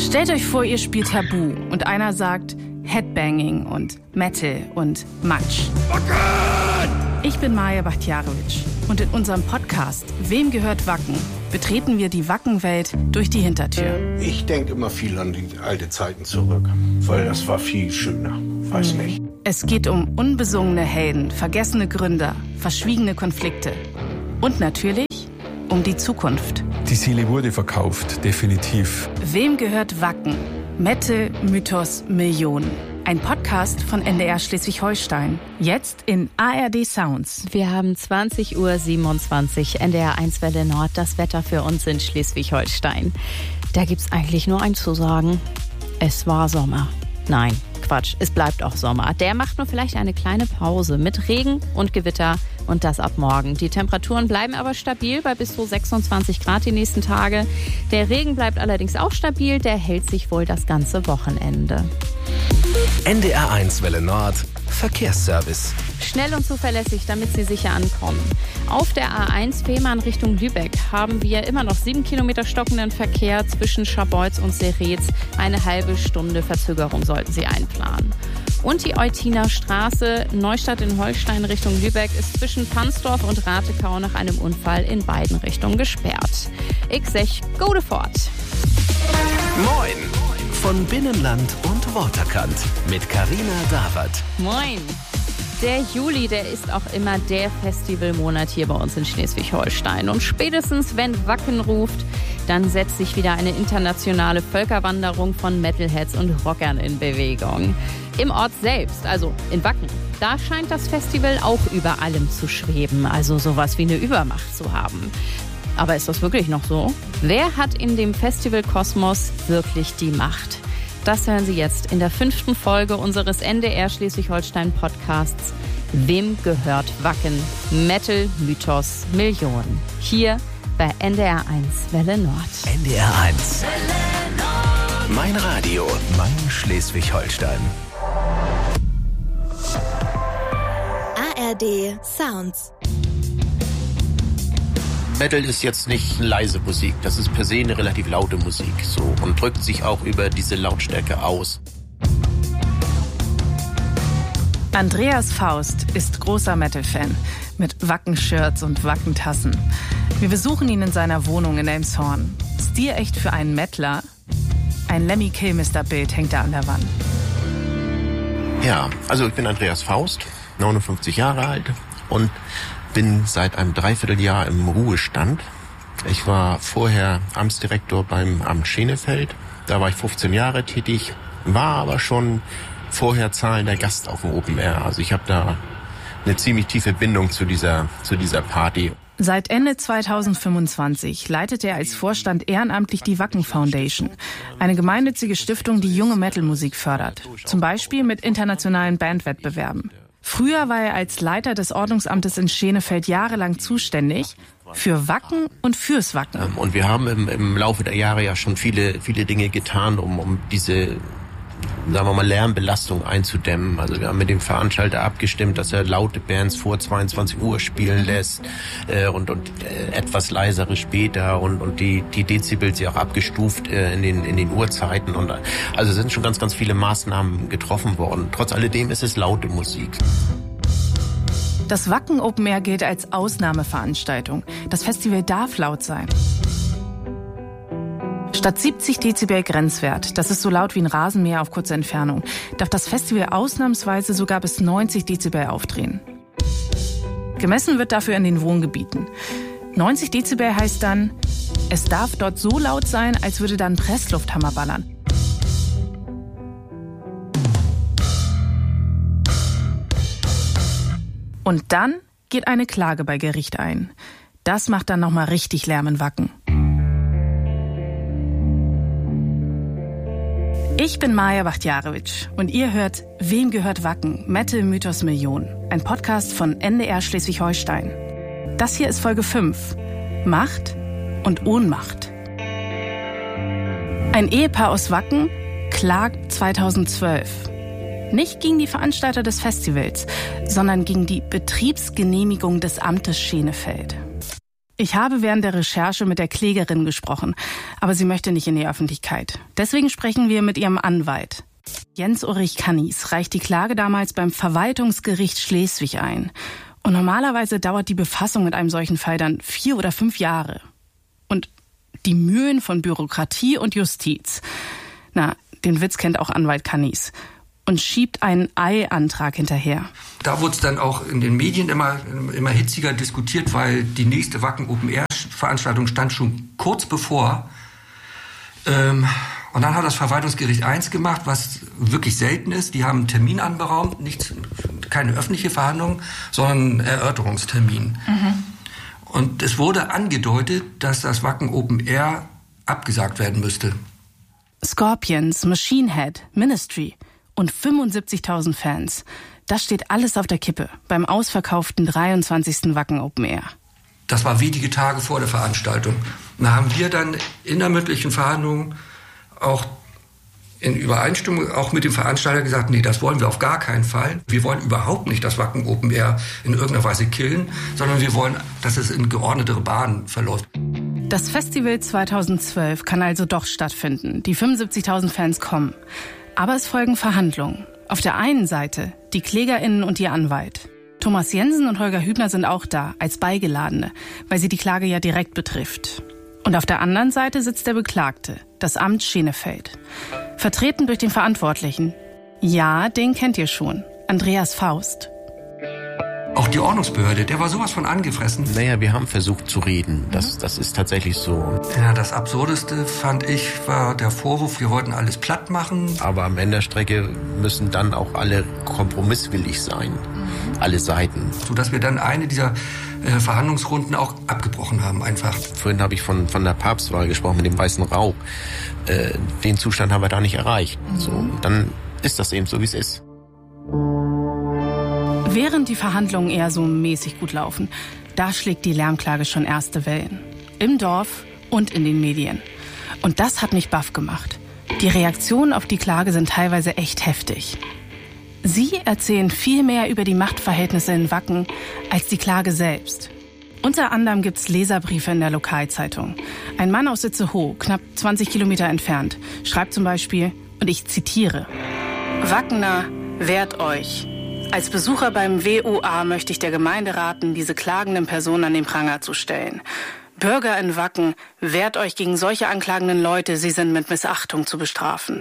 Stellt euch vor, ihr spielt Tabu und einer sagt Headbanging und Metal und Matsch. Ich bin Maja Bachtjarowitsch und in unserem Podcast Wem gehört Wacken? Betreten wir die Wackenwelt durch die Hintertür. Ich denke immer viel an die alten Zeiten zurück, weil das war viel schöner. Weiß nicht. Es geht um unbesungene Helden, vergessene Gründer, verschwiegene Konflikte und natürlich um die Zukunft. Die Seele wurde verkauft, definitiv. Wem gehört Wacken? Metal, Mythos, Millionen. Ein Podcast von NDR Schleswig-Holstein. Jetzt in ARD Sounds. Wir haben 20:27 Uhr, NDR 1 Welle Nord, das Wetter für uns in Schleswig-Holstein. Da gibt's eigentlich nur eins zu sagen. Es war Sommer. Nein, Quatsch, es bleibt auch Sommer. Der macht nur vielleicht eine kleine Pause mit Regen und Gewitter und das ab morgen. Die Temperaturen bleiben aber stabil bei bis zu 26 Grad die nächsten Tage. Der Regen bleibt allerdings auch stabil, der hält sich wohl das ganze Wochenende. NDR 1 Welle Nord, Verkehrsservice. Schnell und zuverlässig, damit Sie sicher ankommen. Auf der A1 Fehmarn Richtung Lübeck haben wir immer noch 7 Kilometer stockenden Verkehr zwischen Scharbeutz und Seretz. Eine halbe Stunde Verzögerung sollten Sie einplanen. Und die Eutiner Straße, Neustadt in Holstein Richtung Lübeck, ist zwischen Pfansdorf und Ratekau nach einem Unfall in beiden Richtungen gesperrt. Ich sag, gute Fahrt. Moin! Von Binnenland und Waterkant mit Carina Dawert. Moin! Der Juli, der ist auch immer der Festivalmonat hier bei uns in Schleswig-Holstein. Und spätestens, wenn Wacken ruft, dann setzt sich wieder eine internationale Völkerwanderung von Metalheads und Rockern in Bewegung. Im Ort selbst, also in Wacken, da scheint das Festival auch über allem zu schweben, also sowas wie eine Übermacht zu haben. Aber ist das wirklich noch so? Wer hat in dem Festivalkosmos wirklich die Macht? Das hören Sie jetzt in der 5. Folge unseres NDR Schleswig-Holstein-Podcasts Wem gehört Wacken? Metal, Mythos, Millionen. Hier bei NDR 1 Welle Nord. NDR 1. Mein Radio, mein Schleswig-Holstein. ARD Sounds. Metal ist jetzt nicht leise Musik, das ist per se eine relativ laute Musik so und drückt sich auch über diese Lautstärke aus. Andreas Faust ist großer Metal-Fan mit Wacken-Shirts und Wackentassen. Wir besuchen ihn in seiner Wohnung in Elmshorn. Stilecht für einen Mettler. Ein Lemmy Kilmister-Bild hängt da an der Wand. Ja, also ich bin Andreas Faust, 59 Jahre alt und bin seit einem Dreivierteljahr im Ruhestand. Ich war vorher Amtsdirektor beim Amt Schenefeld. Da war ich 15 Jahre tätig, war aber schon vorher zahlender Gast auf dem Open Air. Also ich habe da eine ziemlich tiefe Bindung zu dieser Party. Seit Ende 2025 leitet er als Vorstand ehrenamtlich die Wacken Foundation, eine gemeinnützige Stiftung, die junge Metalmusik fördert. Zum Beispiel mit internationalen Bandwettbewerben. Früher war er als Leiter des Ordnungsamtes in Schenefeld jahrelang zuständig für Wacken und fürs Wacken. Und wir haben im Laufe der Jahre ja schon viele Dinge getan, um diese, sagen wir mal, Lärmbelastung einzudämmen. Also wir haben mit dem Veranstalter abgestimmt, dass er laute Bands vor 22 Uhr spielen lässt und etwas leisere später und die Dezibels ja auch abgestuft in den Uhrzeiten. Und also sind schon ganz viele Maßnahmen getroffen worden. Trotz alledem ist es laute Musik. Das Wacken Open Air gilt als Ausnahmeveranstaltung. Das Festival darf laut sein. Statt 70 Dezibel Grenzwert, das ist so laut wie ein Rasenmäher auf kurze Entfernung, darf das Festival ausnahmsweise sogar bis 90 Dezibel aufdrehen. Gemessen wird dafür in den Wohngebieten. 90 Dezibel heißt dann, es darf dort so laut sein, als würde da ein Presslufthammer ballern. Und dann geht eine Klage bei Gericht ein. Das macht dann nochmal richtig Lärm in Wacken. Ich bin Maja Bachtjarowitsch und ihr hört Wem gehört Wacken? Metal, Mythos, Millionen. Ein Podcast von NDR Schleswig-Holstein. Das hier ist Folge 5. Macht und Ohnmacht. Ein Ehepaar aus Wacken klagt 2012. Nicht gegen die Veranstalter des Festivals, sondern gegen die Betriebsgenehmigung des Amtes Schenefeld. Ich habe während der Recherche mit der Klägerin gesprochen, aber sie möchte nicht in die Öffentlichkeit. Deswegen sprechen wir mit ihrem Anwalt. Jens-Ulrich Kannies reicht die Klage damals beim Verwaltungsgericht Schleswig ein. Und normalerweise dauert die Befassung mit einem solchen Fall dann 4 oder 5 Jahre. Und die Mühen von Bürokratie und Justiz. Na, den Witz kennt auch Anwalt Kannies. Und schiebt einen Eilantrag hinterher. Da wurde es dann auch in den Medien immer hitziger diskutiert, weil die nächste Wacken Open-Air-Veranstaltung stand schon kurz bevor. Und dann hat das Verwaltungsgericht 1 gemacht, was wirklich selten ist. Die haben einen Termin anberaumt, keine öffentliche Verhandlung, sondern einen Erörterungstermin. Und es wurde angedeutet, dass das Wacken Open Air abgesagt werden müsste. Scorpions, Machine Head, Ministry und 75.000 Fans. Das steht alles auf der Kippe beim ausverkauften 23. Wacken Open Air. Das war wenige Tage vor der Veranstaltung. Da haben wir dann in der mündlichen Verhandlung auch in Übereinstimmung auch mit dem Veranstalter gesagt, nee, das wollen wir auf gar keinen Fall. Wir wollen überhaupt nicht das Wacken Open Air in irgendeiner Weise killen, sondern wir wollen, dass es in geordnetere Bahnen verläuft. Das Festival 2012 kann also doch stattfinden. Die 75.000 Fans kommen. Aber es folgen Verhandlungen. Auf der einen Seite die KlägerInnen und ihr Anwalt. Thomas Jensen und Holger Hübner sind auch da, als Beigeladene, weil sie die Klage ja direkt betrifft. Und auf der anderen Seite sitzt der Beklagte, das Amt Schenefeld. Vertreten durch den Verantwortlichen. Ja, den kennt ihr schon. Andreas Faust. Auch die Ordnungsbehörde, der war sowas von angefressen. Naja, wir haben versucht zu reden. Das ist tatsächlich so. Ja, das Absurdeste, fand ich, war der Vorwurf, wir wollten alles platt machen. Aber am Ende der Strecke müssen dann auch alle kompromisswillig sein. Alle Seiten. Sodass wir dann eine dieser Verhandlungsrunden auch abgebrochen haben einfach. Vorhin habe ich von der Papstwahl gesprochen, mit dem weißen Rauch. Den Zustand haben wir da nicht erreicht. So, dann ist das eben so, wie es ist. Während die Verhandlungen eher so mäßig gut laufen, da schlägt die Lärmklage schon erste Wellen. Im Dorf und in den Medien. Und das hat mich baff gemacht. Die Reaktionen auf die Klage sind teilweise echt heftig. Sie erzählen viel mehr über die Machtverhältnisse in Wacken als die Klage selbst. Unter anderem gibt's Leserbriefe in der Lokalzeitung. Ein Mann aus Itzehoe, knapp 20 Kilometer entfernt, schreibt zum Beispiel, und ich zitiere: Wackener, wehrt euch. Als Besucher beim WOA möchte ich der Gemeinde raten, diese klagenden Personen an den Pranger zu stellen. Bürger in Wacken, wehrt euch gegen solche anklagenden Leute, sie sind mit Missachtung zu bestrafen.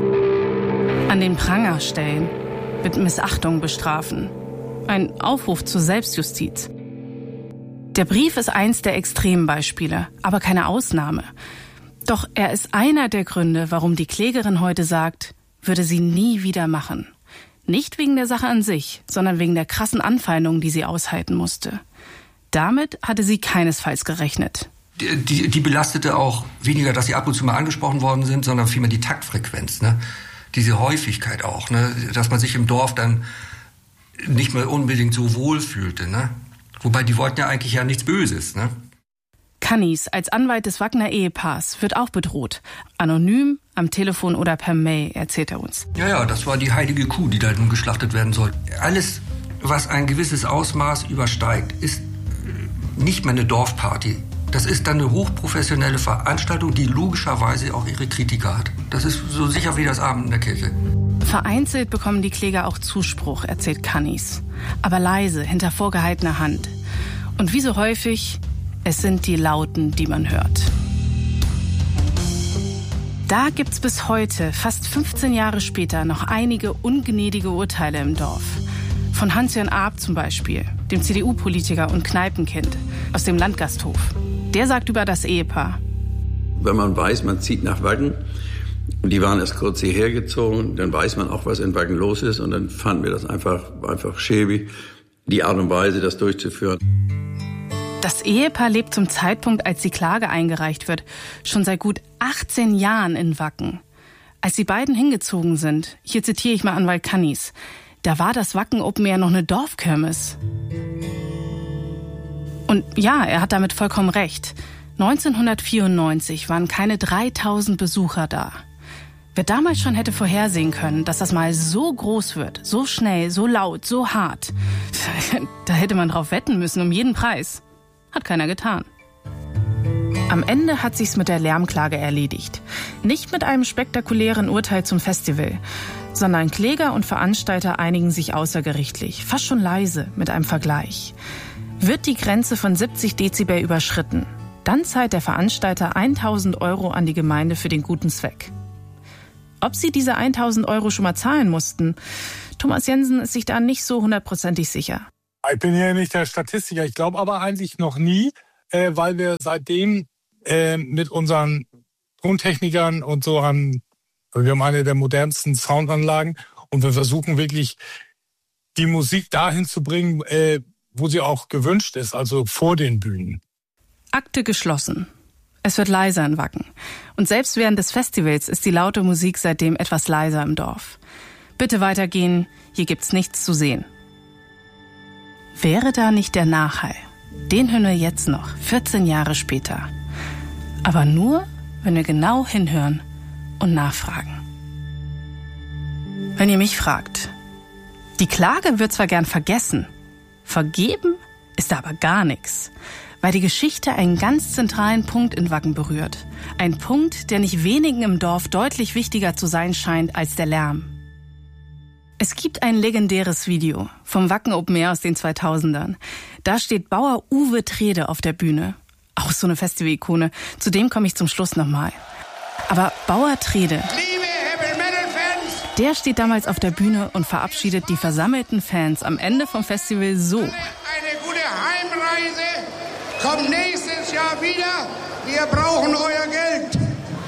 An den Pranger stellen, mit Missachtung bestrafen. Ein Aufruf zur Selbstjustiz. Der Brief ist eins der Extrembeispiele, aber keine Ausnahme. Doch er ist einer der Gründe, warum die Klägerin heute sagt, würde sie nie wieder machen. Nicht wegen der Sache an sich, sondern wegen der krassen Anfeindungen, die sie aushalten musste. Damit hatte sie keinesfalls gerechnet. Die belastete auch weniger, dass sie ab und zu mal angesprochen worden sind, sondern vielmehr die Taktfrequenz, ne? Diese Häufigkeit auch, ne? Dass man sich im Dorf dann nicht mehr unbedingt so wohl fühlte. Ne? Wobei die wollten ja eigentlich ja nichts Böses. Ne? Kannies als Anwalt des Wagner Ehepaars wird auch bedroht. Anonym, am Telefon oder per Mail, erzählt er uns. Ja, das war die heilige Kuh, die da nun geschlachtet werden soll. Alles, was ein gewisses Ausmaß übersteigt, ist nicht mehr eine Dorfparty. Das ist dann eine hochprofessionelle Veranstaltung, die logischerweise auch ihre Kritiker hat. Das ist so sicher wie das Abend in der Kirche. Vereinzelt bekommen die Kläger auch Zuspruch, erzählt Kannies. Aber leise, hinter vorgehaltener Hand. Und wie so häufig, es sind die Lauten, die man hört. Da gibt's bis heute, fast 15 Jahre später, noch einige ungnädige Urteile im Dorf. Von Hans-Jörn Arp zum Beispiel, dem CDU-Politiker und Kneipenkind aus dem Landgasthof. Der sagt über das Ehepaar: Wenn man weiß, man zieht nach Wacken, und die waren erst kurz hierher gezogen, dann weiß man auch, was in Wacken los ist, und dann fanden wir das einfach schäbig, die Art und Weise, das durchzuführen. Das Ehepaar lebt zum Zeitpunkt, als die Klage eingereicht wird, schon seit gut 18 Jahren in Wacken. Als die beiden hingezogen sind, hier zitiere ich mal Anwalt Kannies, da war das Wacken Open Air noch eine Dorfkirmes. Und ja, er hat damit vollkommen recht. 1994 waren keine 3000 Besucher da. Wer damals schon hätte vorhersehen können, dass das mal so groß wird, so schnell, so laut, so hart, da hätte man drauf wetten müssen, um jeden Preis. Hat keiner getan. Am Ende hat sich's mit der Lärmklage erledigt. Nicht mit einem spektakulären Urteil zum Festival, sondern Kläger und Veranstalter einigen sich außergerichtlich, fast schon leise, mit einem Vergleich. Wird die Grenze von 70 Dezibel überschritten, dann zahlt der Veranstalter 1.000 € an die Gemeinde für den guten Zweck. Ob sie diese 1.000 € schon mal zahlen mussten, Thomas Jensen ist sich da nicht so 100%ig sicher. Ich bin ja nicht der Statistiker, ich glaube aber eigentlich noch nie, weil wir seitdem mit unseren Tontechnikern und so wir haben eine der modernsten Soundanlagen und wir versuchen wirklich die Musik dahin zu bringen, wo sie auch gewünscht ist, also vor den Bühnen. Akte geschlossen. Es wird leiser in Wacken. Und selbst während des Festivals ist die laute Musik seitdem etwas leiser im Dorf. Bitte weitergehen, hier gibt's nichts zu sehen. Wäre da nicht der Nachhall? Den hören wir jetzt noch, 14 Jahre später. Aber nur, wenn wir genau hinhören und nachfragen. Wenn ihr mich fragt, die Klage wird zwar gern vergessen, vergeben ist da aber gar nichts, weil die Geschichte einen ganz zentralen Punkt in Wacken berührt. Ein Punkt, der nicht wenigen im Dorf deutlich wichtiger zu sein scheint als der Lärm. Es gibt ein legendäres Video vom Wacken Open Air aus den 2000ern. Da steht Bauer Uwe Trede auf der Bühne. Auch so eine Festival-Ikone. Zu dem komme ich zum Schluss nochmal. Aber Bauer Trede, liebe Heavy Metal Fans, der steht damals auf der Bühne und verabschiedet die versammelten Fans am Ende vom Festival so. eine gute Heimreise. Kommt nächstes Jahr wieder. Wir brauchen euer Geld.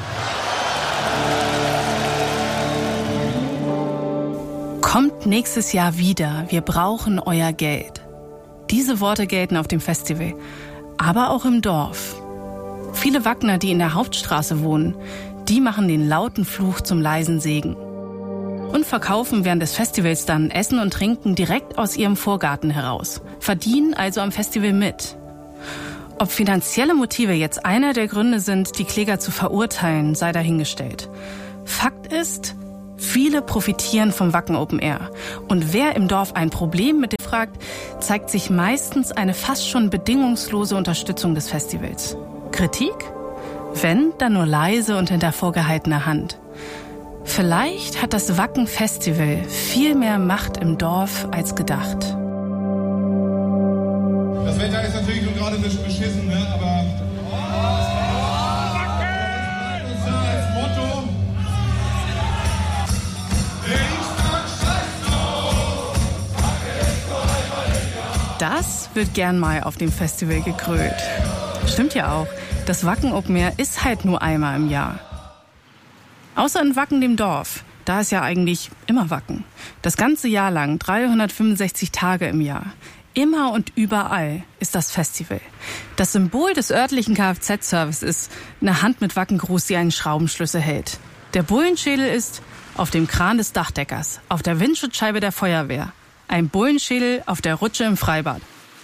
Kommt nächstes Jahr wieder. Wir brauchen euer Geld. Diese Worte gelten auf dem Festival, aber auch im Dorf. Viele Wackner, die in der Hauptstraße wohnen, die machen den lauten Fluch zum leisen Segen. Und verkaufen während des Festivals dann Essen und Trinken direkt aus ihrem Vorgarten heraus. Verdienen also am Festival mit. Ob finanzielle Motive jetzt einer der Gründe sind, die Kläger zu verurteilen, sei dahingestellt. Fakt ist, viele profitieren vom Wacken Open Air. Und wer im Dorf ein Problem mit dem fragt, zeigt sich meistens eine fast schon bedingungslose Unterstützung des Festivals. Kritik? Wenn, dann nur leise und hinter vorgehaltener Hand. Vielleicht hat das Wacken Festival viel mehr Macht im Dorf als gedacht. Das Wetter ist natürlich nur gerade ein bisschen beschissen, ne? Aber uns da als Motto. Das wird gern mal auf dem Festival gegrölt. Stimmt ja auch. Das Wacken Open Air ist halt nur einmal im Jahr. Außer in Wacken, dem Dorf. Da ist ja eigentlich immer Wacken. Das ganze Jahr lang, 365 Tage im Jahr. Immer und überall ist das Festival. Das Symbol des örtlichen Kfz-Service ist eine Hand mit Wacken groß, die einen Schraubenschlüssel hält. Der Bullenschädel ist auf dem Kran des Dachdeckers, auf der Windschutzscheibe der Feuerwehr. Ein Bullenschädel auf der Rutsche im Freibad.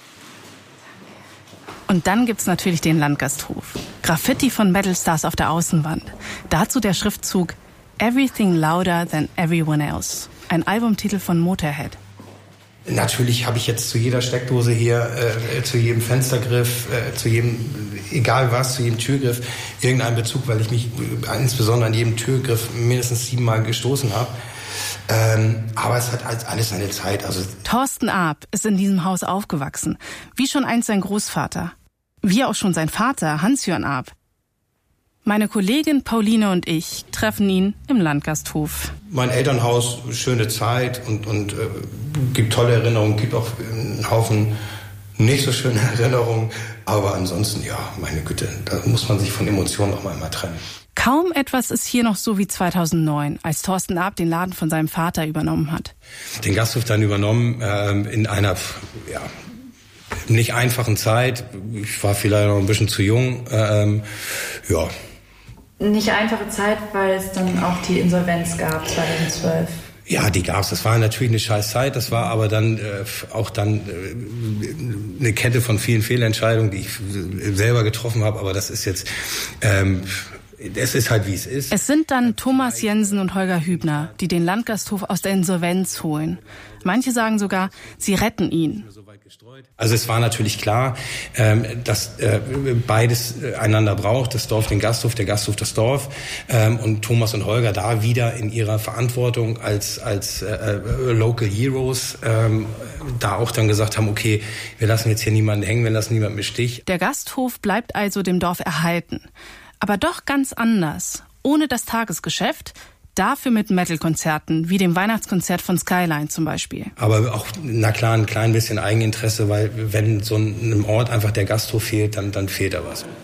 Und dann gibt's natürlich den Landgasthof. Graffiti von Metal Stars auf der Außenwand. Dazu der Schriftzug Everything Louder Than Everyone Else. Ein Albumtitel von Motorhead. Natürlich habe ich jetzt zu jeder Steckdose hier, zu jedem Fenstergriff, zu jedem, egal was, zu jedem Türgriff, irgendeinen Bezug, weil ich mich insbesondere an jedem Türgriff mindestens 7 Mal gestoßen habe. Aber es hat alles seine Zeit. Also Thorsten Arp ist in diesem Haus aufgewachsen, wie schon einst sein Großvater. Wie auch schon sein Vater, Hans-Jörn Arp. Meine Kollegin Pauline und ich treffen ihn im Landgasthof. Mein Elternhaus, schöne Zeit und gibt tolle Erinnerungen, gibt auch einen Haufen nicht so schöne Erinnerungen. Aber ansonsten, ja, meine Güte, da muss man sich von Emotionen auch mal trennen. Kaum etwas ist hier noch so wie 2009, als Thorsten Arp den Laden von seinem Vater übernommen hat. Den Gasthof dann übernommen in einer nicht einfachen Zeit. Ich war vielleicht noch ein bisschen zu jung. Ja. Nicht einfache Zeit, weil es dann auch die Insolvenz gab 2012. Ja, die gab's. Das war natürlich eine scheiß Zeit. Das war aber dann auch eine Kette von vielen Fehlentscheidungen, die ich selber getroffen habe. Aber das ist jetzt es ist halt, wie es ist. Es sind dann Thomas Jensen und Holger Hübner, die den Landgasthof aus der Insolvenz holen. Manche sagen sogar, sie retten ihn. Also es war natürlich klar, dass beides einander braucht, das Dorf den Gasthof, der Gasthof das Dorf, und Thomas und Holger da wieder in ihrer Verantwortung als Local Heroes da auch dann gesagt haben, okay, wir lassen jetzt hier niemanden hängen, wir lassen niemanden im Stich. Der Gasthof bleibt also dem Dorf erhalten, aber doch ganz anders, ohne das Tagesgeschäft. Dafür mit Metal-Konzerten, wie dem Weihnachtskonzert von Skyline zum Beispiel. Aber auch, na klar, ein klein bisschen Eigeninteresse, weil wenn so einem Ort einfach der Gasthof fehlt, dann fehlt da was.